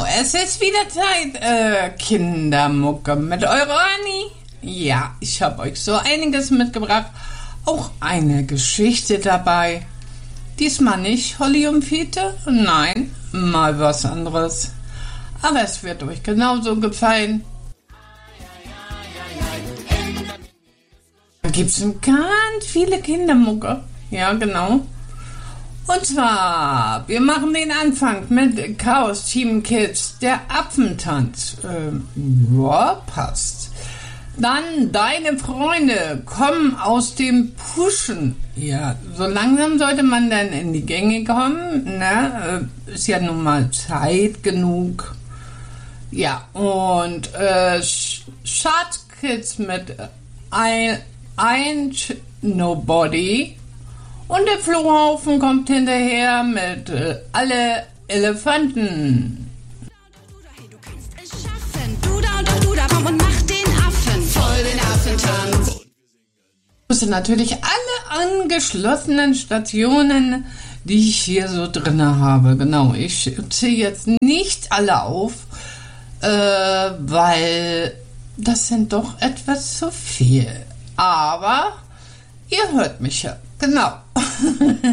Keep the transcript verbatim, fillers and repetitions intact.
es ist wieder Zeit, äh, Kindermucke mit eurer Anni. Ja, ich habe euch so einiges mitgebracht. Auch eine Geschichte dabei. Diesmal nicht Holly und Fiete, nein, mal was anderes. Aber es wird euch genauso gefallen. Da gibt es ganz viele Kindermucke. Ja, genau. Und zwar, wir machen den Anfang mit Chaos Team Kids, der Affentanz. Ähm, ja, passt. Dann Deine Freunde kommen aus dem Pushen. Ja, so langsam sollte man dann in die Gänge kommen. Ne? Ist ja nun mal Zeit genug. Ja, und äh, Shark Kids mit I Ain't Nobody. Und der Flohhaufen kommt hinterher mit äh, Alle Elefanten. Du kannst es schaffen. Du da und doch du da, komm und mach den Affen. Voll den Affentanz. Ich musste natürlich alle angeschlossenen Stationen, die ich hier so drin habe. Genau, ich zähle jetzt nicht alle auf, äh, weil das sind doch etwas zu viel. Aber ihr hört mich ja. Genau.